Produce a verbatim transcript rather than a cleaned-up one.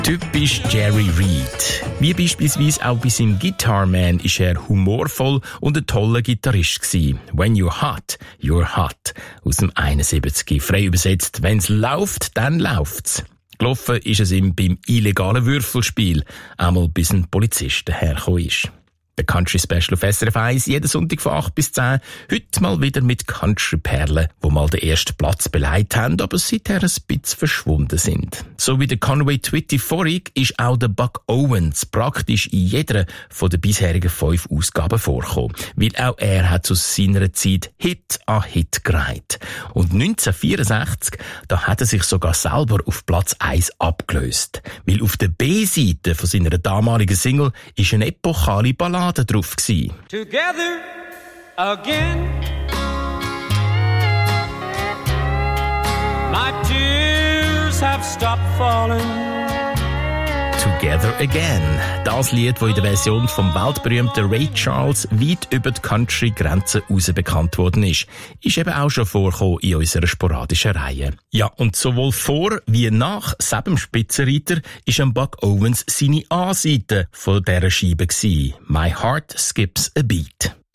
Typisch Jerry Reed. Wie beispielsweise auch bei seinem Guitar Man ist er humorvoll und ein toller Gitarrist gewesen. When you're hot, you're hot. Aus dem einundsiebzig. Frei übersetzt, wenn's läuft, dann läuft's. Gelaufen ist es ihm beim illegalen Würfelspiel, einmal bis ein Polizist hergekommen ist. Der Country Special auf S R F eins, jeden Sonntag von acht bis zehn. Heute mal wieder mit Country-Perlen, die mal den ersten Platz beleidigt haben, aber seither ein bisschen verschwunden sind. So wie der Conway Twitty vorig ist auch der Buck Owens praktisch in jeder von den bisherigen fünf Ausgaben vorgekommen. Weil auch er hat zu seiner Zeit Hit an Hit gereiht. Und neunzehnhundertvierundsechzig, da hat er sich sogar selber auf Platz eins abgelöst. Weil auf der B-Seite von seiner damaligen Single ist eine epochale Ballade drauf gsi. Together again. My tears have stopped falling. Together Again. Das Lied, das in der Version vom weltberühmten Ray Charles weit über die Country-Grenzen raus bekannt worden ist, ist eben auch schon vorgekommen in unserer sporadischen Reihe. Ja, und sowohl vor wie nach Sebem Spitzenreiter ist am Buck Owens seine A-Seite von dieser Scheibe gewesen. My Heart Skips a Beat.